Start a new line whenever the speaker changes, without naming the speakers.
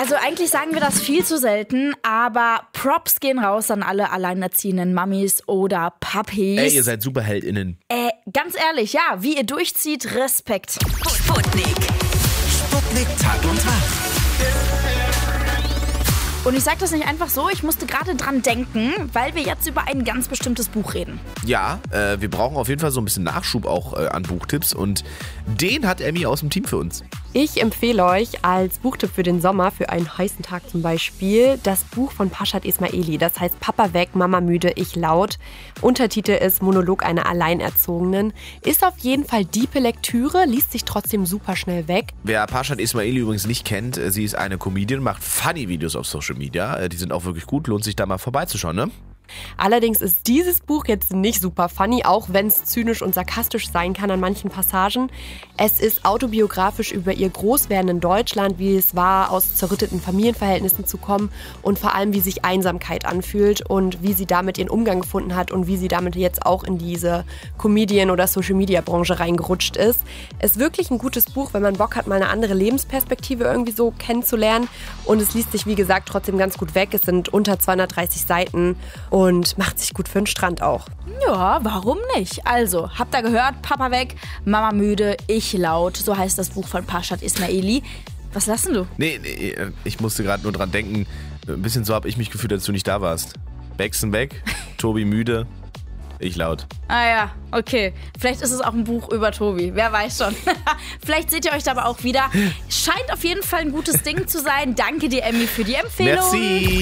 Also eigentlich sagen wir das viel zu selten, aber Props gehen raus an alle alleinerziehenden Mamis oder Papis.
Ey, ihr seid SuperheldInnen.
Ganz ehrlich, ja, wie ihr durchzieht, Respekt.
Sputnik.
Sputnik Tag und Nacht.
Und ich sage das nicht einfach so, ich musste gerade dran denken, weil wir jetzt über ein ganz bestimmtes Buch reden.
Ja, wir brauchen auf jeden Fall so ein bisschen Nachschub auch an Buchtipps und den hat Emmy aus dem Team für uns.
Ich empfehle euch als Buchtipp für den Sommer, für einen heißen Tag zum Beispiel, das Buch von Pashat Esmaili. Das heißt Papa weg, Mama müde, ich laut. Untertitel ist Monolog einer Alleinerzogenen. Ist auf jeden Fall diepe Lektüre, liest sich trotzdem super schnell weg.
Wer Pashat Esmaili übrigens nicht kennt, sie ist eine Comedian, macht Funny-Videos auf Social Media. Die sind auch wirklich gut, lohnt sich da mal vorbeizuschauen, ne?
Allerdings ist dieses Buch jetzt nicht super funny, auch wenn es zynisch und sarkastisch sein kann an manchen Passagen. Es ist autobiografisch über ihr Großwerden in Deutschland, wie es war, aus zerrütteten Familienverhältnissen zu kommen und vor allem, wie sich Einsamkeit anfühlt und wie sie damit ihren Umgang gefunden hat und wie sie damit jetzt auch in diese Comedian- oder Social-Media-Branche reingerutscht ist. Es ist wirklich ein gutes Buch, wenn man Bock hat, mal eine andere Lebensperspektive irgendwie so kennenzulernen. Und es liest sich, wie gesagt, trotzdem ganz gut weg. Es sind unter 230 Seiten und macht sich gut für den Strand auch.
Ja, warum nicht? Also, habt ihr gehört? Papa weg, Mama müde, ich laut. So heißt das Buch von Pashat Esmaili. Was lassen du?
Nee, ich musste gerade nur dran denken, ein bisschen so habe ich mich gefühlt, als du nicht da warst. Baxen weg, Tobi müde, ich laut.
Ah ja, okay. Vielleicht ist es auch ein Buch über Tobi. Wer weiß schon. Vielleicht seht ihr euch da aber auch wieder. Scheint auf jeden Fall ein gutes Ding zu sein. Danke dir, Emmy, für die Empfehlung.
Merci.